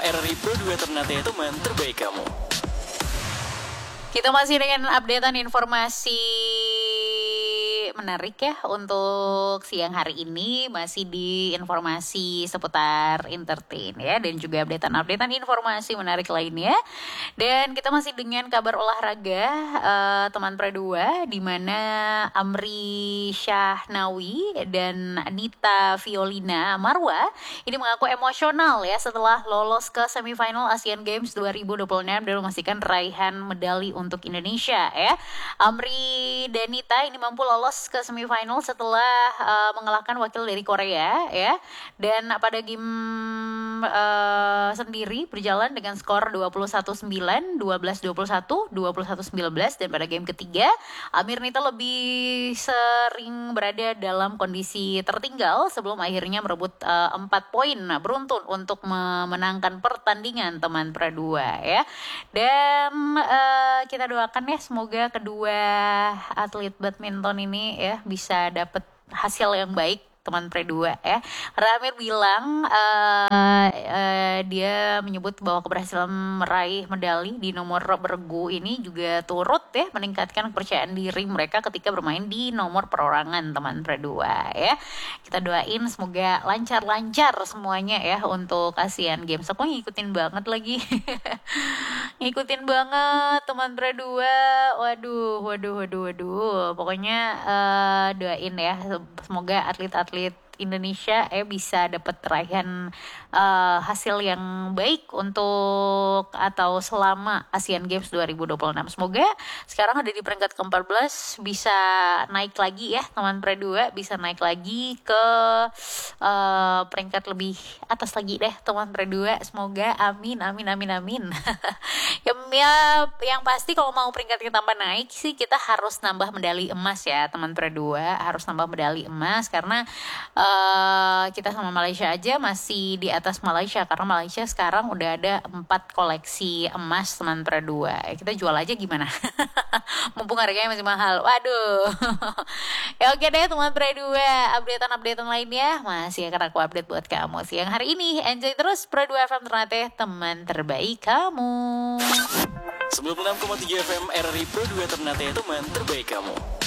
RRI Pro 2 Ternate teman terbaik kamu. Kita masih dengan updatean informasi menarik ya untuk siang hari ini, masih di informasi seputar entertain ya, dan juga updatean informasi menarik lainnya. Dan kita masih dengan kabar olahraga teman Pro 2, di mana Amri Syahnawi dan Anita Violina Marwa ini mengaku emosional ya setelah lolos ke semifinal Asian Games 2026 dan memastikan raihan medali untuk Indonesia ya. Amri dan Anita ini mampu lolos ke semifinal setelah mengalahkan wakil dari Korea ya. Dan pada game sendiri berjalan dengan skor 21-9, 12-21, 21-19, dan pada game ketiga Amir Nita lebih sering berada dalam kondisi tertinggal sebelum akhirnya merebut 4 poin beruntun untuk memenangkan pertandingan teman Pro 2 ya. Dan kita doakan ya semoga kedua atlet badminton ini ya bisa dapat hasil yang baik teman Pro 2 ya. Karena Amir bilang dia menyebut bahwa keberhasilan meraih medali di nomor bergu ini juga turut ya meningkatkan kepercayaan diri mereka ketika bermain di nomor perorangan teman Pro 2 ya. Kita doain semoga lancar-lancar semuanya ya untuk Asian Games. Aku ngikutin banget lagi. Ngikutin banget teman Pro 2. Waduh. Pokoknya doain ya semoga atlet-atlet Indonesia bisa dapat raihan hasil yang baik untuk atau selama Asian Games 2026. Semoga sekarang ada di peringkat ke-14 bisa naik lagi ya teman Pro 2, bisa naik lagi ke peringkat lebih atas lagi deh teman Pro 2. Semoga amin. Yang pasti kalau mau peringkatnya tambah naik sih kita harus nambah medali emas ya teman Pro 2, harus nambah medali emas karena kita sama Malaysia aja masih di atas Malaysia karena Malaysia sekarang udah ada 4 koleksi emas teman Pro 2. Kita jual aja gimana? Mumpung harganya masih mahal. Waduh. Ya oke deh teman Pro 2, updatean lainnya masih akan aku update buat kamu siang hari ini. Enjoy terus Pro 2 FM Ternate, teman terbaik kamu. 96,3 FM RRI Pro 2 Ternate teman terbaik kamu.